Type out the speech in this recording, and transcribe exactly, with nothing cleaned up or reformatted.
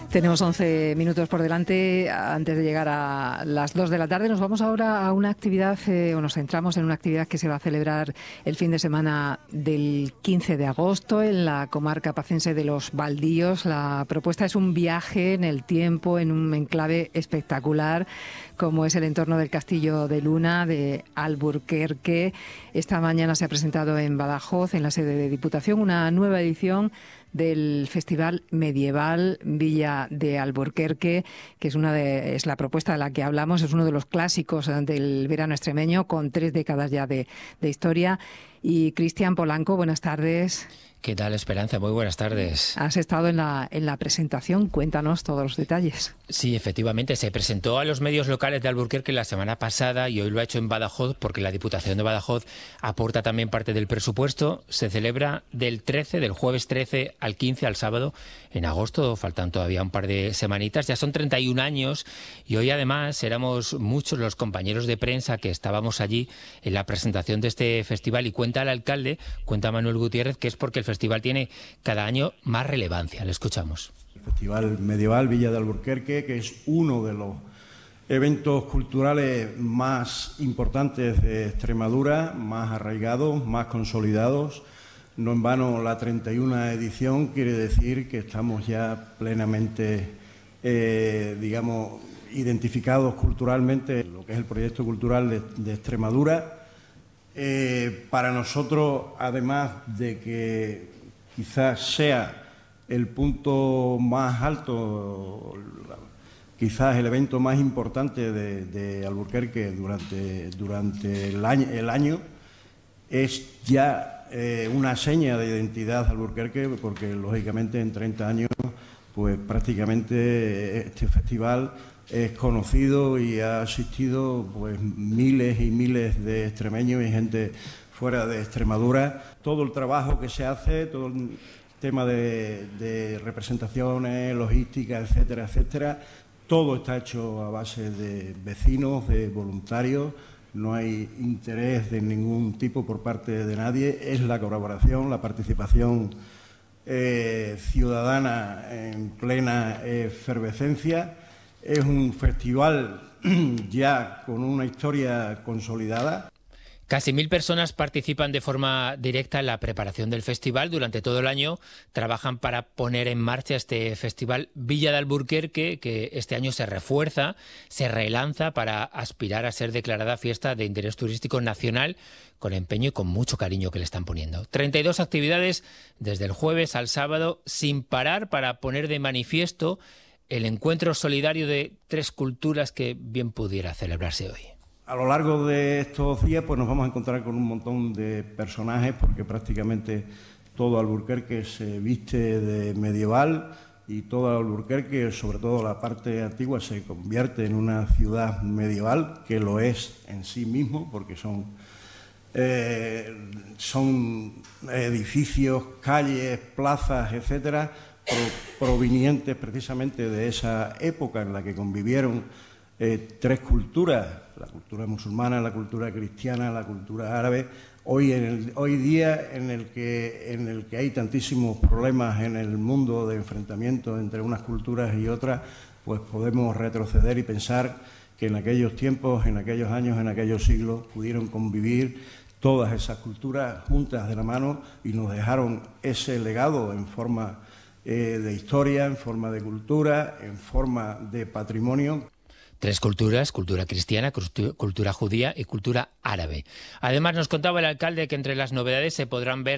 Tenemos once minutos por delante antes de llegar a las dos de la tarde. Nos vamos ahora a una actividad, eh, o nos centramos en una actividad que se va a celebrar el fin de semana del quince de agosto en la comarca pacense de Los Baldíos. La propuesta es un viaje en el tiempo, en un enclave espectacular, como es el entorno del Castillo de Luna de Alburquerque. Esta mañana se ha presentado en Badajoz, en la sede de Diputación, una nueva edición del Festival Medieval Villa de Alburquerque, que es una de, es la propuesta de la que hablamos, es uno de los clásicos del verano extremeño, con tres décadas ya de, de historia. Y Cristian Polanco, buenas tardes. ¿Qué tal, Esperanza? Muy buenas tardes. Has estado en la, en la presentación, cuéntanos todos los detalles. Sí, efectivamente, se presentó a los medios locales de Alburquerque la semana pasada y hoy lo ha hecho en Badajoz porque la Diputación de Badajoz aporta también parte del presupuesto. Se celebra del trece, del jueves trece al quince, al sábado, en agosto. Faltan todavía un par de semanitas, ya son treinta y un años y hoy además éramos muchos los compañeros de prensa que estábamos allí en la presentación de este festival y cuenta el alcalde, cuenta Manuel Gutiérrez, que es porque el festival tiene cada año más relevancia. Le escuchamos. El Festival Medieval Villa de Alburquerque, que es uno de los eventos culturales más importantes de Extremadura, más arraigados, más consolidados. No en vano la treinta y una edición quiere decir que estamos ya plenamente, eh, digamos, identificados culturalmente en lo que es el proyecto cultural de, de Extremadura. Eh, para nosotros, además de que quizás sea el punto más alto, quizás el evento más importante de, de Alburquerque durante, durante el, año, el año, es ya eh, una seña de identidad de Alburquerque, porque lógicamente en treinta años, pues prácticamente este festival es conocido y ha asistido pues miles y miles de extremeños y gente fuera de Extremadura. Todo el trabajo que se hace, todo el tema de, de representaciones, logística, etcétera, etcétera, todo está hecho a base de vecinos, de voluntarios. No hay interés de ningún tipo por parte de nadie. Es la colaboración, la participación eh, ciudadana en plena efervescencia. Es un festival ya con una historia consolidada. Casi mil personas participan de forma directa en la preparación del festival. Durante todo el año trabajan para poner en marcha este festival Villa de Alburquerque, que este año se refuerza, se relanza para aspirar a ser declarada fiesta de interés turístico nacional, con empeño y con mucho cariño que le están poniendo. treinta y dos actividades desde el jueves al sábado, sin parar, para poner de manifiesto el encuentro solidario de tres culturas que bien pudiera celebrarse hoy. A lo largo de estos días pues nos vamos a encontrar con un montón de personajes, porque prácticamente todo Alburquerque se viste de medieval y todo Alburquerque, sobre todo la parte antigua, se convierte en una ciudad medieval, que lo es en sí mismo, porque son, eh, son edificios, calles, plazas, etcétera, provenientes precisamente de esa época en la que convivieron eh, tres culturas, la cultura musulmana, la cultura cristiana, la cultura árabe. Hoy, en el, hoy día en el, que, en el que hay tantísimos problemas en el mundo de enfrentamiento entre unas culturas y otras, pues podemos retroceder y pensar que en aquellos tiempos, en aquellos años, en aquellos siglos, pudieron convivir todas esas culturas juntas de la mano y nos dejaron ese legado en forma Eh, de historia, en forma de cultura, en forma de patrimonio. Tres culturas: cultura cristiana, cultura judía y cultura árabe. Además, nos contaba el alcalde que entre las novedades se podrán ver